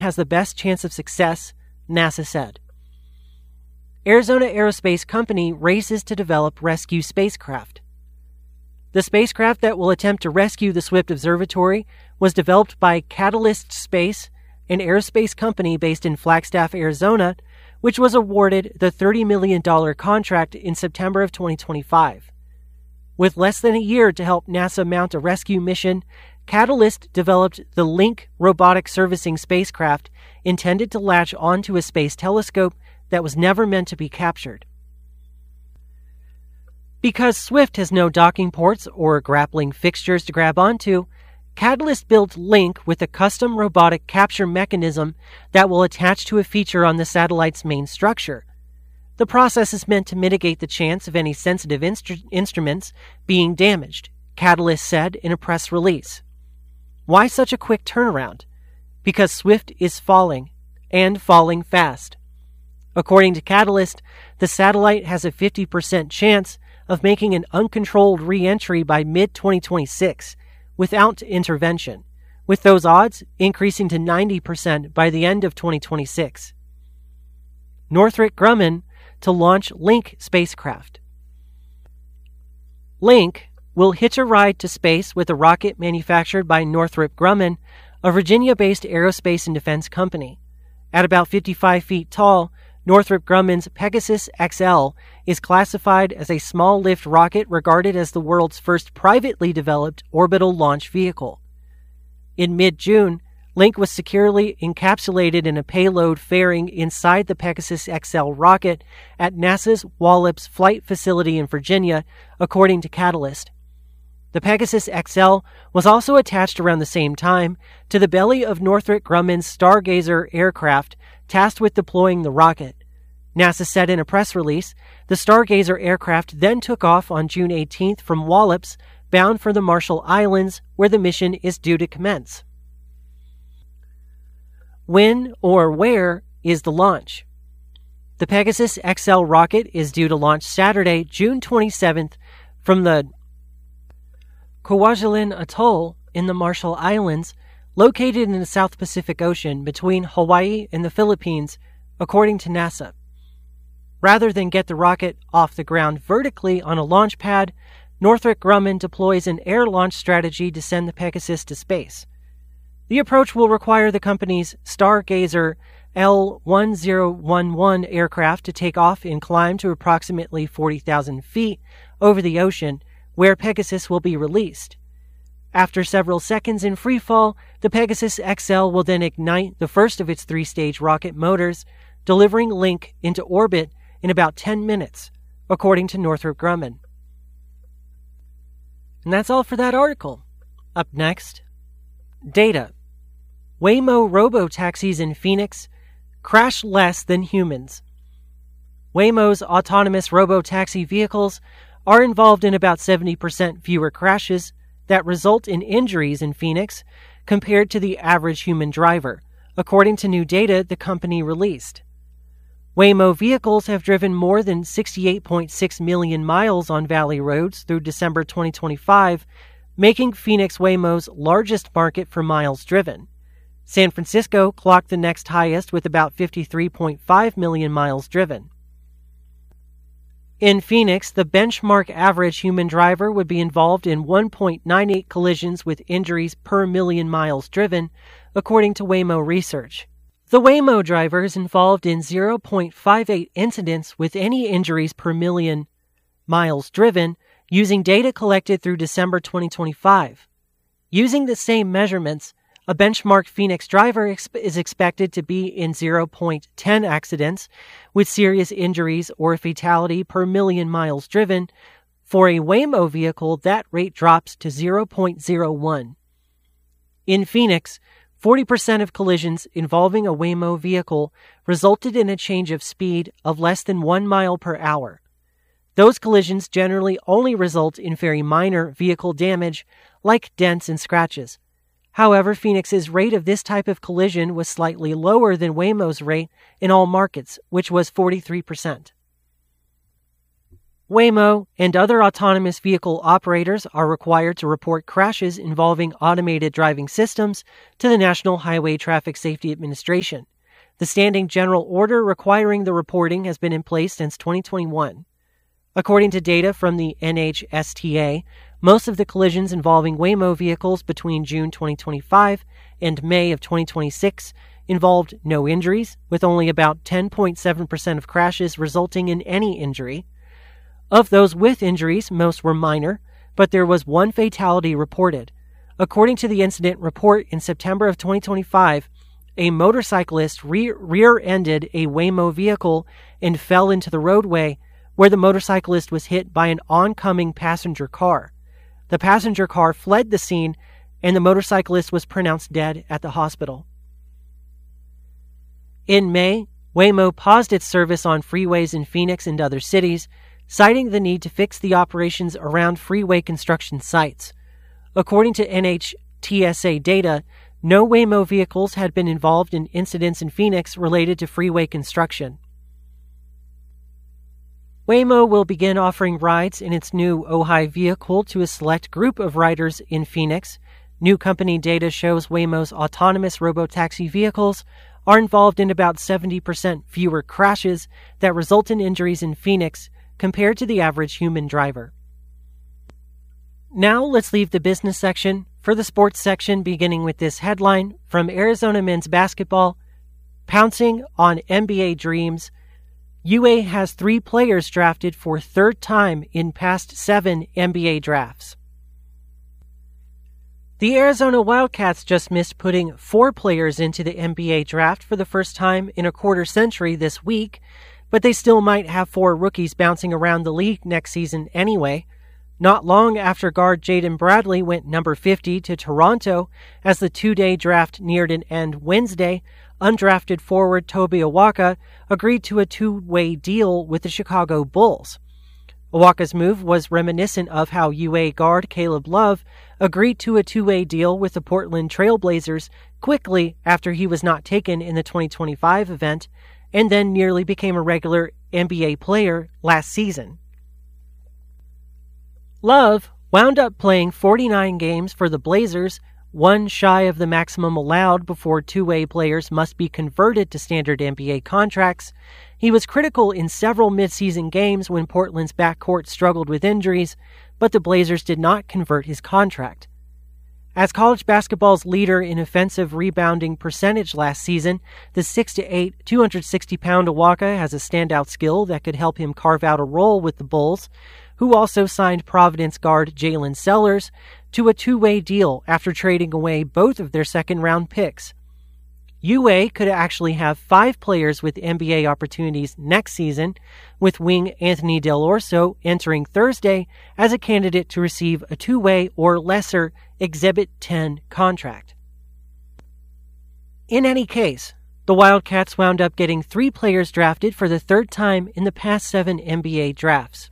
has the best chance of success, NASA said. Arizona Aerospace Company races to develop rescue spacecraft. The spacecraft that will attempt to rescue the Swift Observatory was developed by Catalyst Space, an aerospace company based in Flagstaff, Arizona, which was awarded the $30 million contract in September of 2025. With less than a year to help NASA mount a rescue mission, Catalyst developed the Link robotic servicing spacecraft intended to latch onto a space telescope that was never meant to be captured. Because Swift has no docking ports or grappling fixtures to grab onto, Catalyst built Link with a custom robotic capture mechanism that will attach to a feature on the satellite's main structure. The process is meant to mitigate the chance of any sensitive instruments being damaged, Catalyst said in a press release. Why such a quick turnaround? Because Swift is falling, and falling fast. According to Catalyst, the satellite has a 50% chance of making an uncontrolled re-entry by mid-2026 without intervention, with those odds increasing to 90% by the end of 2026. Northrop Grumman to launch Link spacecraft. Link will hitch a ride to space with a rocket manufactured by Northrop Grumman, a Virginia-based aerospace and defense company. At about 55 feet tall, Northrop Grumman's Pegasus XL is classified as a small-lift rocket regarded as the world's first privately developed orbital launch vehicle. In mid-June, Link was securely encapsulated in a payload fairing inside the Pegasus XL rocket at NASA's Wallops Flight Facility in Virginia, according to Catalyst. The Pegasus XL was also attached around the same time to the belly of Northrop Grumman's Stargazer aircraft tasked with deploying the rocket. NASA said in a press release, the Stargazer aircraft then took off on June 18th from Wallops, bound for the Marshall Islands, where the mission is due to commence. When or where is the launch? The Pegasus XL rocket is due to launch Saturday, June 27th, from the Kwajalein Atoll in the Marshall Islands, located in the South Pacific Ocean between Hawaii and the Philippines, according to NASA. Rather than get the rocket off the ground vertically on a launch pad, Northrop Grumman deploys an air launch strategy to send the Pegasus to space. The approach will require the company's Stargazer L-1011 aircraft to take off and climb to approximately 40,000 feet over the ocean, where Pegasus will be released. After several seconds in freefall, the Pegasus XL will then ignite the first of its three-stage rocket motors, delivering Link into orbit in about 10 minutes, according to Northrop Grumman. And that's all for that article. Up next, data. Waymo robo-taxis in Phoenix crash less than humans. Waymo's autonomous robo-taxi vehicles are involved in about 70% fewer crashes that result in injuries in Phoenix compared to the average human driver, according to new data the company released. Waymo vehicles have driven more than 68.6 million miles on Valley roads through December 2025, making Phoenix Waymo's largest market for miles driven. San Francisco clocked the next highest with about 53.5 million miles driven. In Phoenix, the benchmark average human driver would be involved in 1.98 collisions with injuries per million miles driven, according to Waymo research. The Waymo driver is involved in 0.58 incidents with any injuries per million miles driven, using data collected through December 2025. Using the same measurements, a benchmark Phoenix driver is expected to be in 0.10 accidents with serious injuries or fatality per million miles driven. For a Waymo vehicle, that rate drops to 0.01. In Phoenix, 40% of collisions involving a Waymo vehicle resulted in a change of speed of less than 1 mile per hour. Those collisions generally only result in very minor vehicle damage, like dents and scratches. However, Phoenix's rate of this type of collision was slightly lower than Waymo's rate in all markets, which was 43%. Waymo and other autonomous vehicle operators are required to report crashes involving automated driving systems to the National Highway Traffic Safety Administration. The standing general order requiring the reporting has been in place since 2021. According to data from the NHTSA, most of the collisions involving Waymo vehicles between June 2025 and May of 2026 involved no injuries, with only about 10.7% of crashes resulting in any injury. Of those with injuries, most were minor, but there was one fatality reported. According to the incident report in September of 2025, a motorcyclist rear-ended a Waymo vehicle and fell into the roadway, where the motorcyclist was hit by an oncoming passenger car. The passenger car fled the scene, and the motorcyclist was pronounced dead at the hospital. In May, Waymo paused its service on freeways in Phoenix and other cities, citing the need to fix the operations around freeway construction sites. According to NHTSA data, no Waymo vehicles had been involved in incidents in Phoenix related to freeway construction. Waymo will begin offering rides in its new Ojai vehicle to a select group of riders in Phoenix. New company data shows Waymo's autonomous robotaxi vehicles are involved in about 70% fewer crashes that result in injuries in Phoenix compared to the average human driver. Now let's leave the business section for the sports section, beginning with this headline from Arizona men's basketball. Pouncing on NBA dreams, UA has 3 players drafted for third time in past 7 NBA drafts. The Arizona Wildcats just missed putting 4 players into the NBA draft for the first time in a quarter century this week, but they still might have 4 rookies bouncing around the league next season anyway. Not long after guard Jaden Bradley went number 50 to Toronto as the 2-day draft neared an end Wednesday, undrafted forward Toby Awaka agreed to a 2-way deal with the Chicago Bulls. Awaka's move was reminiscent of how UA guard Caleb Love agreed to a 2-way deal with the Portland Trail Blazers quickly after he was not taken in the 2025 event, and then nearly became a regular NBA player last season. Love wound up playing 49 games for the Blazers, 1 shy of the maximum allowed before 2-way players must be converted to standard NBA contracts. He was critical in several midseason games when Portland's backcourt struggled with injuries, but the Blazers did not convert his contract. As college basketball's leader in offensive rebounding percentage last season, the 6'8", 260-pound Awaka has a standout skill that could help him carve out a role with the Bulls, who also signed Providence guard Jalen Sellers to a 2-way deal after trading away both of their second-round picks. UA could actually have 5 players with NBA opportunities next season, with wing Anthony Del Orso entering Thursday as a candidate to receive a 2-way or lesser Exhibit 10 contract. In any case, the Wildcats wound up getting 3 players drafted for the third time in the past 7 NBA drafts.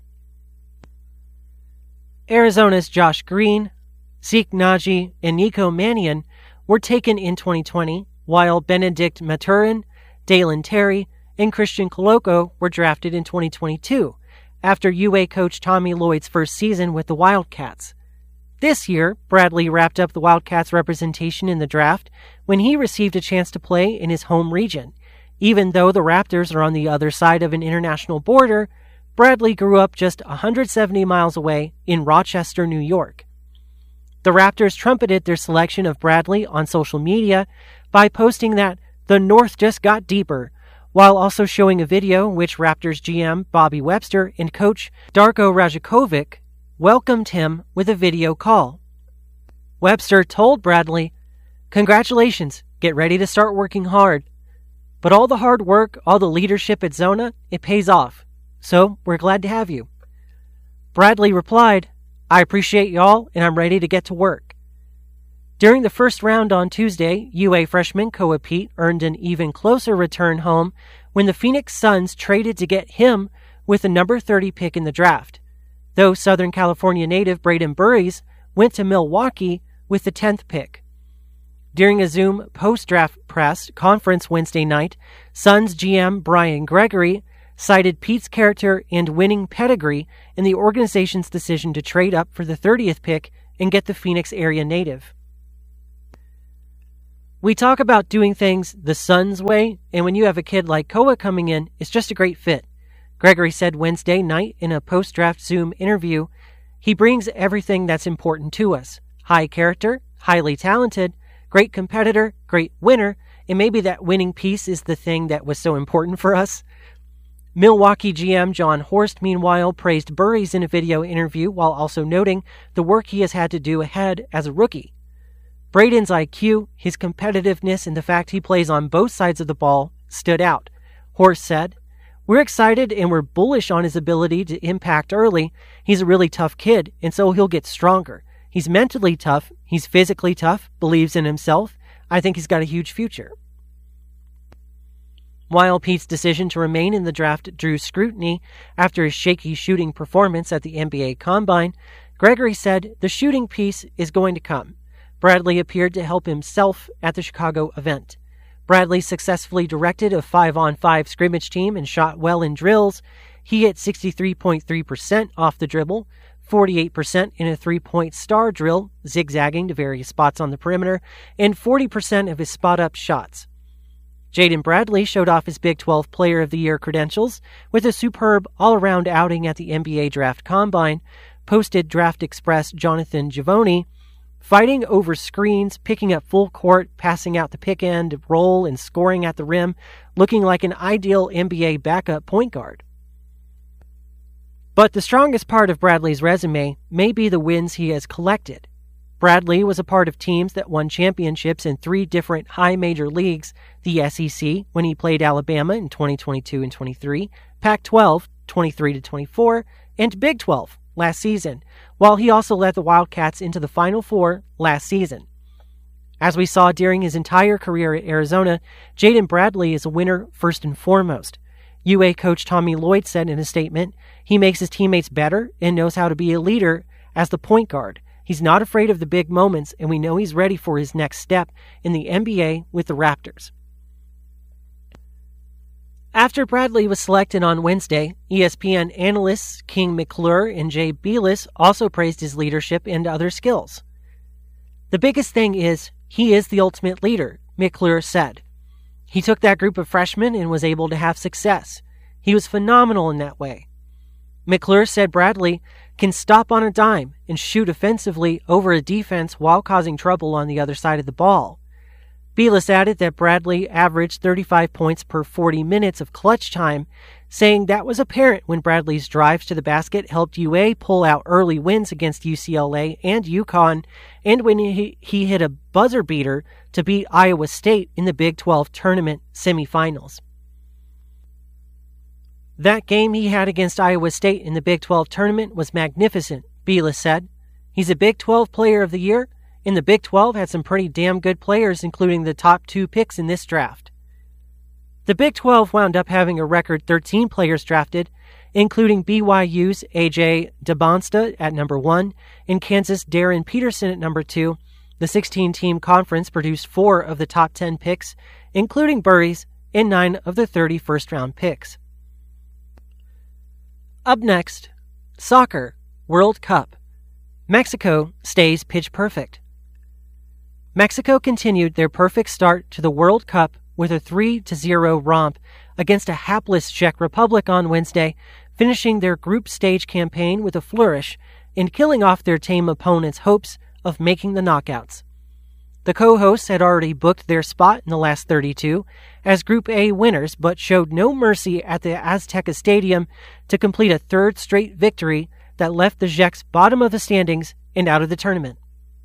Arizona's Josh Green, Zeke Naji, and Nico Mannion were taken in 2020, while Benedict Mathurin, Dalen Terry, and Christian Koloko were drafted in 2022, after UA coach Tommy Lloyd's first season with the Wildcats. This year, Bradley wrapped up the Wildcats' representation in the draft when he received a chance to play in his home region. Even though the Raptors are on the other side of an international border, Bradley grew up just 170 miles away in Rochester, New York. The Raptors trumpeted their selection of Bradley on social media by posting that the North just got deeper, while also showing a video in which Raptors GM Bobby Webster and coach Darko Rajakovic welcomed him with a video call. Webster told Bradley, "Congratulations, get ready to start working hard. But all the hard work, all the leadership at Zona, it pays off. So we're glad to have you." Bradley replied, "I appreciate y'all, and I'm ready to get to work." During the first round on Tuesday, UA freshman Koa Pete earned an even closer return home when the Phoenix Suns traded to get him with the number 30 pick in the draft, though Southern California native Braden Burries went to Milwaukee with the 10th pick. During a Zoom post-draft press conference Wednesday night, Suns GM Brian Gregory cited Pete's character and winning pedigree in the organization's decision to trade up for the 30th pick and get the Phoenix area native. We talk about doing things the Suns way, and when you have a kid like Koa coming in, it's just a great fit. Gregory said Wednesday night in a post-draft Zoom interview, he brings everything that's important to us. High character, highly talented, great competitor, great winner, and maybe that winning piece is the thing that was so important for us. Milwaukee GM John Horst, meanwhile, praised Burries in a video interview while also noting the work he has had to do ahead as a rookie. Braden's IQ, his competitiveness, and the fact he plays on both sides of the ball stood out. Horst said, "We're excited and we're bullish on his ability to impact early. He's a really tough kid, and so he'll get stronger. He's mentally tough, he's physically tough, believes in himself. I think he's got a huge future." While Pete's decision to remain in the draft drew scrutiny after his shaky shooting performance at the NBA Combine, Gregory said the shooting piece is going to come. Bradley appeared to help himself at the Chicago event. Bradley successfully directed a 5-on-5 scrimmage team and shot well in drills. He hit 63.3% off the dribble, 48% in a three-point star drill, zigzagging to various spots on the perimeter, and 40% of his spot-up shots. Jaden Bradley showed off his Big 12 Player of the Year credentials with a superb all-around outing at the NBA Draft Combine, posted Draft Express Jonathan Givony, fighting over screens, picking up full court, passing out the pick end, roll, and scoring at the rim, looking like an ideal NBA backup point guard. But the strongest part of Bradley's resume may be the wins he has collected. Bradley was a part of teams that won championships in 3 different high major leagues, the SEC when he played Alabama in 2022 and 23, Pac-12 23-24, and Big 12 last season, while he also led the Wildcats into the Final Four last season. As we saw during his entire career at Arizona, Jaden Bradley is a winner first and foremost. UA coach Tommy Lloyd said in a statement, he makes his teammates better and knows how to be a leader as the point guard. He's not afraid of the big moments, and we know he's ready for his next step in the NBA with the Raptors. After Bradley was selected on Wednesday, ESPN analysts King McClure and Jay Bilas also praised his leadership and other skills. "The biggest thing is, he is the ultimate leader," McClure said. "He took that group of freshmen and was able to have success. He was phenomenal in that way." McClure said Bradley can stop on a dime and shoot offensively over a defense while causing trouble on the other side of the ball. Bilas added that Bradley averaged 35 points per 40 minutes of clutch time, saying that was apparent when Bradley's drives to the basket helped UA pull out early wins against UCLA and UConn, and when he hit a buzzer beater to beat Iowa State in the Big 12 tournament semifinals. "That game he had against Iowa State in the Big 12 tournament was magnificent," Bilas said. "He's a Big 12 Player of the Year, and the Big 12 had some pretty damn good players, including the top 2 picks in this draft." The Big 12 wound up having a record 13 players drafted, including BYU's A.J. DeBonsta at number 1 and Kansas' Darren Peterson at number 2. The 16-team conference produced 4 of the top 10 picks, including Burries, and 9 of the 30 first-round picks. Up next, Soccer World Cup. Mexico stays pitch perfect. Mexico continued their perfect start to the World Cup with a 3-0 romp against a hapless Czech Republic on Wednesday, finishing their group stage campaign with a flourish and killing off their tame opponents' hopes of making the knockouts. The co-hosts had already booked their spot in the last 32 as Group A winners, but showed no mercy at the Azteca Stadium to complete a 3rd straight victory that left the Czechs bottom of the standings and out of the tournament.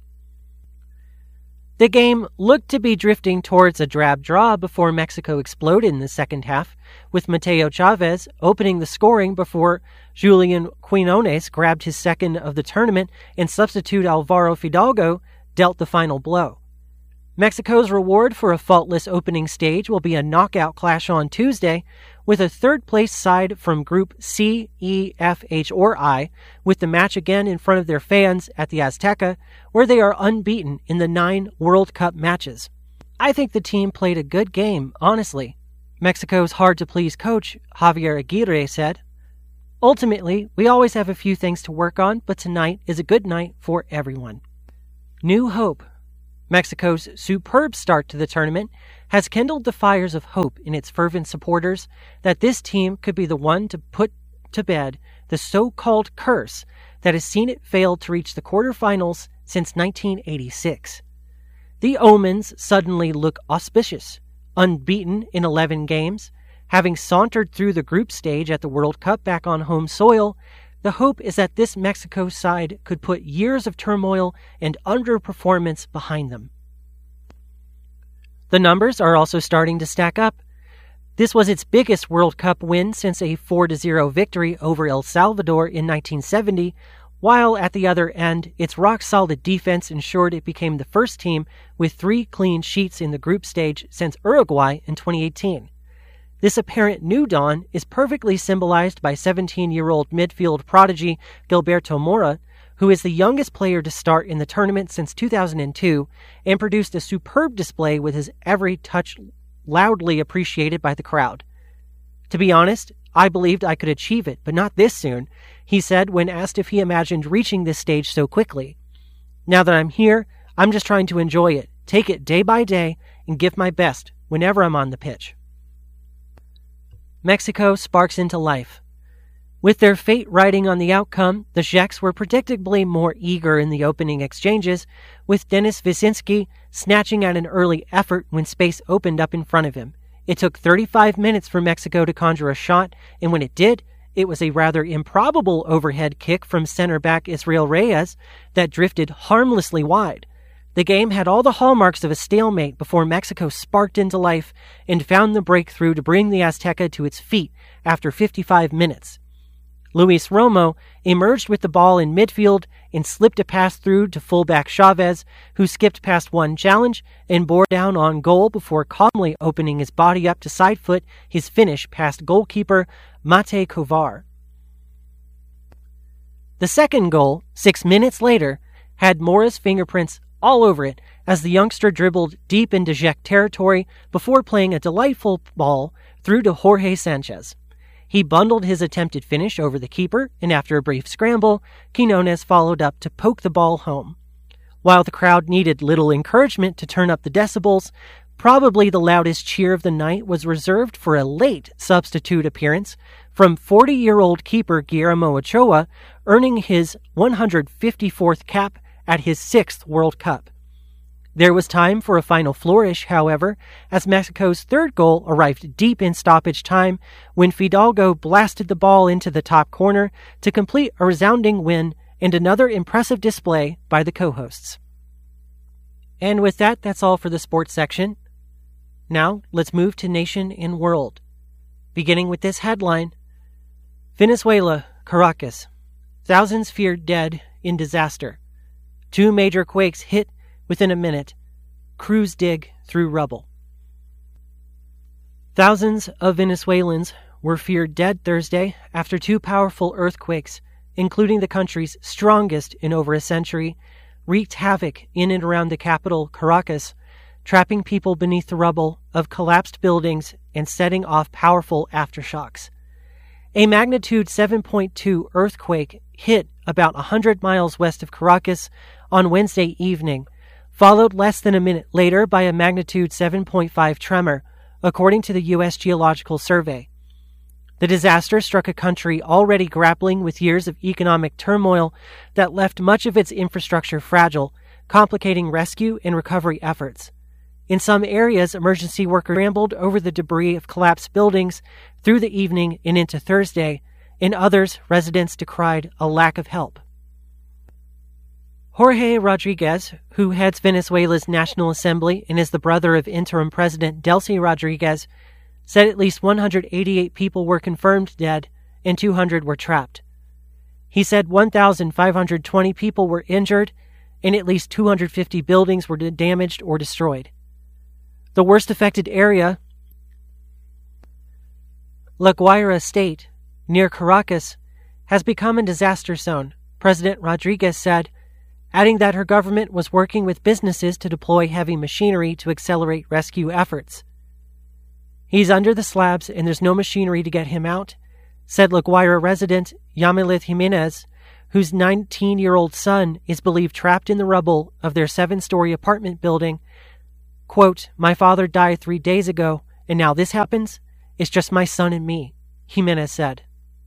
The game looked to be drifting towards a drab draw before Mexico exploded in the second half, with Mateo Chavez opening the scoring before Julian Quinones grabbed his second of the tournament and substitute Alvaro Fidalgo dealt the final blow. Mexico's reward for a faultless opening stage will be a knockout clash on Tuesday with a third-place side from Group C, E, F, H, or I, with the match again in front of their fans at the Azteca, where they are unbeaten in the 9 World Cup matches. "I think the team played a good game, honestly," Mexico's hard-to-please coach, Javier Aguirre, said, "Ultimately, we always have a few things to work on, but tonight is a good night for everyone." New hope. Mexico's superb start to the tournament has kindled the fires of hope in its fervent supporters that this team could be the one to put to bed the so-called curse that has seen it fail to reach the quarterfinals since 1986. The omens suddenly look auspicious. Unbeaten in 11 games, having sauntered through the group stage at the World Cup back on home soil, the hope is that this Mexico side could put years of turmoil and underperformance behind them. The numbers are also starting to stack up. This was its biggest World Cup win since a 4-0 victory over El Salvador in 1970, while at the other end, its rock-solid defense ensured it became the first team with 3 clean sheets in the group stage since Uruguay in 2018. This apparent new dawn is perfectly symbolized by 17-year-old midfield prodigy Gilberto Mora, who is the youngest player to start in the tournament since 2002 and produced a superb display with his every touch loudly appreciated by the crowd. "To be honest, I believed I could achieve it, but not this soon," he said when asked if he imagined reaching this stage so quickly. "Now that I'm here, I'm just trying to enjoy it, take it day by day, and give my best whenever I'm on the pitch." Mexico sparks into life. With their fate riding on the outcome, the Czechs were predictably more eager in the opening exchanges, with Denis Wyszynski snatching at an early effort when space opened up in front of him. It took 35 minutes for Mexico to conjure a shot, and when it did, it was a rather improbable overhead kick from center-back Israel Reyes that drifted harmlessly wide. The game had all the hallmarks of a stalemate before Mexico sparked into life and found the breakthrough to bring the Azteca to its feet after 55 minutes. Luis Romo emerged with the ball in midfield and slipped a pass through to fullback Chavez, who skipped past one challenge and bore down on goal before calmly opening his body up to side foot his finish past goalkeeper Mate Kovar. The second goal, 6 minutes later, had Mora's fingerprints all over it as the youngster dribbled deep into Czech territory before playing a delightful ball through to Jorge Sanchez. He bundled his attempted finish over the keeper, and after a brief scramble, Quinones followed up to poke the ball home. While the crowd needed little encouragement to turn up the decibels, probably the loudest cheer of the night was reserved for a late substitute appearance from 40-year-old keeper Guillermo Ochoa, earning his 154th cap at his 6th World Cup. There was time for a final flourish, however, as Mexico's third goal arrived deep in stoppage time when Fidalgo blasted the ball into the top corner to complete a resounding win and another impressive display by the co-hosts. And with that, that's all for the sports section. Now, let's move to nation and world. Beginning with this headline: Venezuela, Caracas. Thousands feared dead in disaster. 2 major quakes hit within a minute. Crews dig through rubble. Thousands of Venezuelans were feared dead Thursday after 2 powerful earthquakes, including the country's strongest in over a century, wreaked havoc in and around the capital, Caracas, trapping people beneath the rubble of collapsed buildings and setting off powerful aftershocks. A magnitude 7.2 earthquake hit about 100 miles west of Caracas on Wednesday evening, followed less than a minute later by a magnitude 7.5 tremor, according to the U.S. Geological Survey. The disaster struck a country already grappling with years of economic turmoil that left much of its infrastructure fragile, complicating rescue and recovery efforts. In some areas, emergency workers scrambled over the debris of collapsed buildings through the evening and into Thursday. In others, residents decried a lack of help. Jorge Rodriguez, who heads Venezuela's National Assembly and is the brother of interim President Delcy Rodriguez, said at least 188 people were confirmed dead and 200 were trapped. He said 1,520 people were injured and at least 250 buildings were damaged or destroyed. The worst affected area, La Guaira State, near Caracas, has become a disaster zone, President Rodriguez said, adding that her government was working with businesses to deploy heavy machinery to accelerate rescue efforts. He's under the slabs and there's no machinery to get him out, said La Guaira resident Yamilet Jimenez, whose 19-year-old son is believed trapped in the rubble of their 7-story apartment building. Quote, "My father died 3 days ago, and now this happens? It's just my son and me," Jimenez said.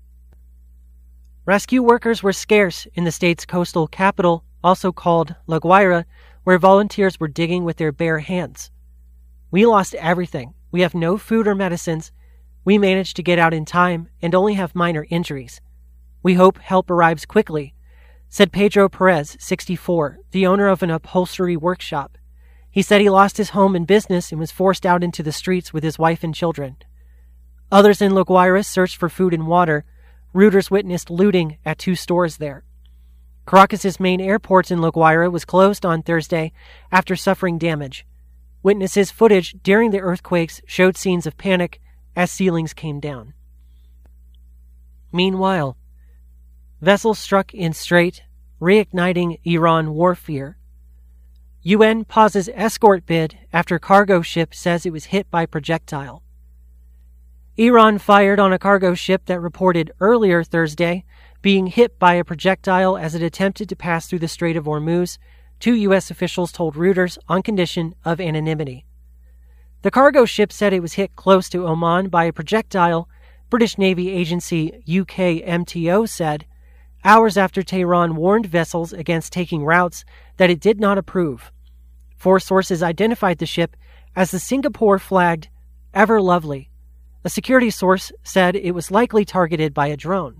Rescue workers were scarce in the state's coastal capital, also called La Guaira, where volunteers were digging with their bare hands. "We lost everything. We have no food or medicines. We managed to get out in time and only have minor injuries. We hope help arrives quickly," said Pedro Perez, 64, the owner of an upholstery workshop. He said he lost his home and business and was forced out into the streets with his wife and children. Others in La Guaira searched for food and water. Reuters witnessed looting at 2 stores there. Caracas's main airport in La Guaira was closed on Thursday after suffering damage. Witnesses' footage during the earthquakes showed scenes of panic as ceilings came down. Meanwhile, vessels struck in strait, reigniting Iran war fear. UN pauses escort bid after cargo ship says it was hit by projectile. Iran fired on a cargo ship that reported earlier Thursday being hit by a projectile as it attempted to pass through the Strait of Hormuz, 2 U.S. officials told Reuters on condition of anonymity. The cargo ship said it was hit close to Oman by a projectile, British Navy agency UKMTO said, hours after Tehran warned vessels against taking routes that it did not approve. 4 sources identified the ship as the Singapore-flagged Ever Lovely. A security source said it was likely targeted by a drone.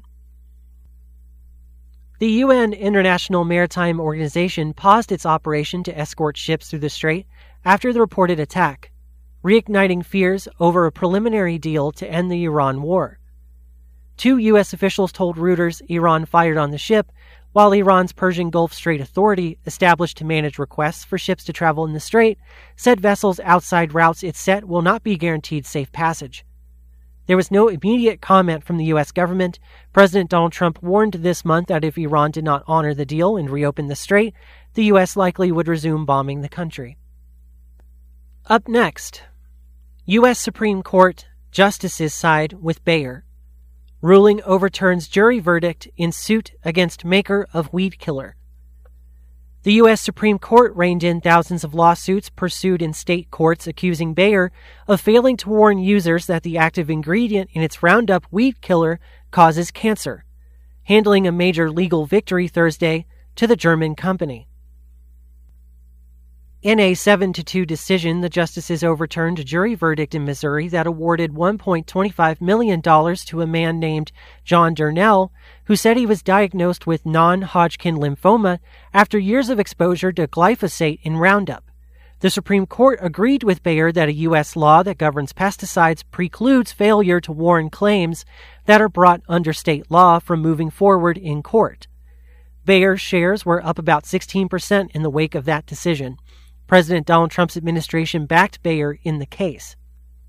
The UN International Maritime Organization paused its operation to escort ships through the strait after the reported attack, reigniting fears over a preliminary deal to end the Iran war. 2 U.S. officials told Reuters Iran fired on the ship, while Iran's Persian Gulf Strait Authority, established to manage requests for ships to travel in the strait, said vessels outside routes it set will not be guaranteed safe passage. There was no immediate comment from the U.S. government. President Donald Trump warned this month that if Iran did not honor the deal and reopen the strait, the U.S. likely would resume bombing the country. Up next, U.S. Supreme Court justices side with Bayer. Ruling overturns jury verdict in suit against maker of weed killer. The U.S. Supreme Court reined in thousands of lawsuits pursued in state courts accusing Bayer of failing to warn users that the active ingredient in its Roundup weed killer causes cancer, handling a major legal victory Thursday to the German company. In a 7-2 decision, the justices overturned a jury verdict in Missouri that awarded $1.25 million to a man named John Darnell, who said he was diagnosed with non-Hodgkin lymphoma after years of exposure to glyphosate in Roundup. The Supreme Court agreed with Bayer that a U.S. law that governs pesticides precludes failure to warn claims that are brought under state law from moving forward in court. Bayer's shares were up about 16% in the wake of that decision. President Donald Trump's administration backed Bayer in the case.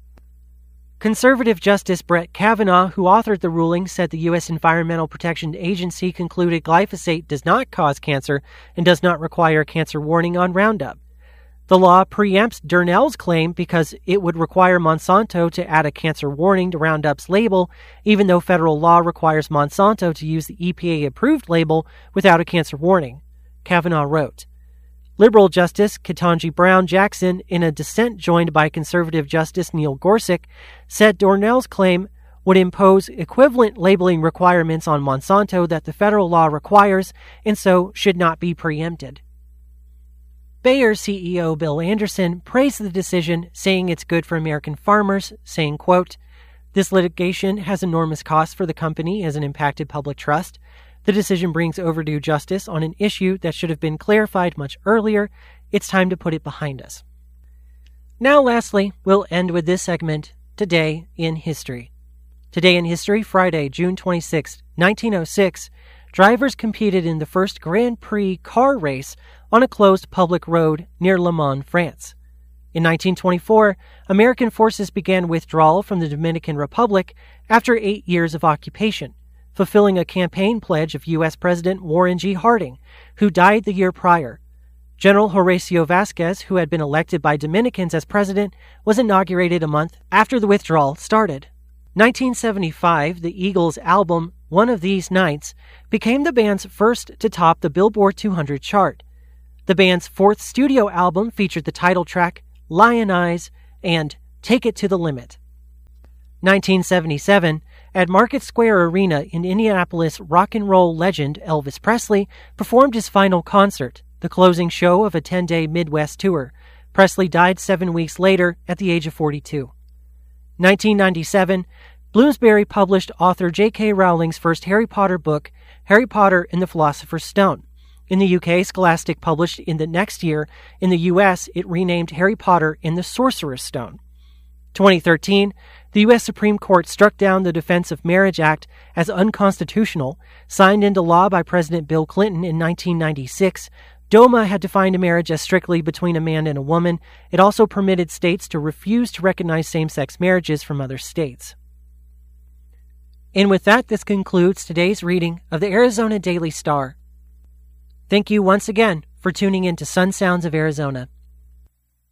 Conservative Justice Brett Kavanaugh, who authored the ruling, said the U.S. Environmental Protection Agency concluded glyphosate does not cause cancer and does not require a cancer warning on Roundup. The law preempts Darnell's claim because it would require Monsanto to add a cancer warning to Roundup's label, even though federal law requires Monsanto to use the EPA-approved label without a cancer warning, Kavanaugh wrote. Liberal Justice Ketanji Brown Jackson, in a dissent joined by conservative Justice Neil Gorsuch, said Darnell's claim would impose equivalent labeling requirements on Monsanto that the federal law requires and so should not be preempted. Bayer CEO Bill Anderson praised the decision, saying it's good for American farmers, saying, quote, "This litigation has enormous costs for the company as an impacted public trust. The decision brings overdue justice on an issue that should have been clarified much earlier. It's time to put it behind us." Now, lastly, we'll end with this segment, Today in History. Today in History, Friday, June 26, 1906, drivers competed in the first Grand Prix car race on a closed public road near Le Mans, France. In 1924, American forces began withdrawal from the Dominican Republic after 8 years of occupation, fulfilling a campaign pledge of U.S. President Warren G. Harding, who died the year prior. General Horacio Vasquez, who had been elected by Dominicans as president, was inaugurated a month after the withdrawal started. 1975, the Eagles' album One of These Nights became the band's first to top the Billboard 200 chart. The band's fourth studio album featured the title track Lion Eyes and Take It to the Limit. 1977, at Market Square Arena in Indianapolis, rock and roll legend Elvis Presley performed his final concert, the closing show of a 10-day Midwest tour. Presley died 7 weeks later at the age of 42. 1997, Bloomsbury published author J.K. Rowling's first Harry Potter book, Harry Potter and the Philosopher's Stone. In the UK, Scholastic published in the next year. In the US, it renamed Harry Potter and the Sorcerer's Stone. 2013, the U.S. Supreme Court struck down the Defense of Marriage Act as unconstitutional. Signed into law by President Bill Clinton in 1996, DOMA had defined a marriage as strictly between a man and a woman. It also permitted states to refuse to recognize same-sex marriages from other states. And with that, this concludes today's reading of the Arizona Daily Star. Thank you once again for tuning in to Sun Sounds of Arizona.